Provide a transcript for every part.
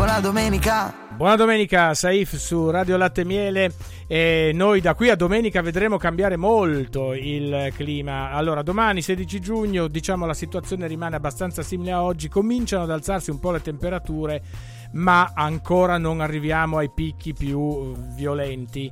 Buona domenica. Buona domenica, Saif su Radio Latte Miele. E noi da qui a domenica vedremo cambiare molto il clima. Allora, domani 16 giugno, diciamo, la situazione rimane abbastanza simile a oggi. Cominciano ad alzarsi un po' le temperature, ma ancora non arriviamo ai picchi più violenti.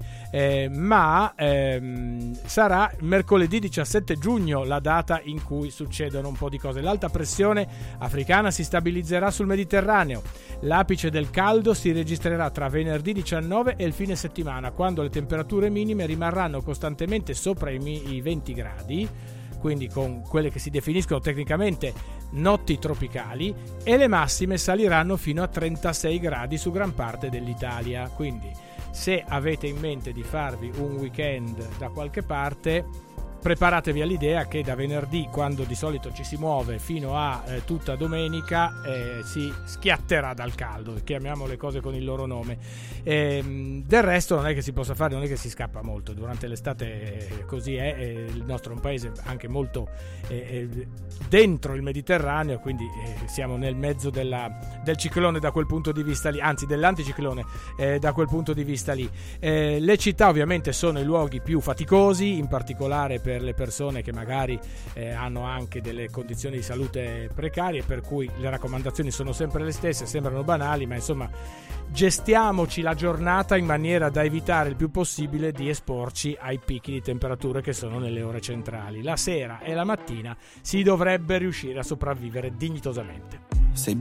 Sarà mercoledì 17 giugno la data in cui succedono un po' di cose. L'alta pressione africana si stabilizzerà sul Mediterraneo. L'apice del caldo si registrerà tra venerdì 19 e il fine settimana, quando le temperature minime rimarranno costantemente sopra i 20 gradi, quindi con quelle che si definiscono tecnicamente notti tropicali, e le massime saliranno fino a 36 gradi su gran parte dell'Italia. Quindi se avete in mente di farvi un weekend da qualche parte, preparatevi all'idea che da venerdì, quando di solito ci si muove, fino a tutta domenica si schiatterà dal caldo, chiamiamo le cose con il loro nome. Del resto non è che si possa fare, non è che si scappa molto durante l'estate, così è. Il nostro è un paese anche molto dentro il Mediterraneo, quindi siamo nel mezzo del ciclone da quel punto di vista lì, anzi dell'anticiclone da quel punto di vista lì. Le città ovviamente sono i luoghi più faticosi, in particolare per le persone che magari hanno anche delle condizioni di salute precarie, per cui le raccomandazioni sono sempre le stesse, sembrano banali, ma insomma gestiamoci la giornata in maniera da evitare il più possibile di esporci ai picchi di temperature che sono nelle ore centrali. La sera e la mattina si dovrebbe riuscire a sopravvivere dignitosamente.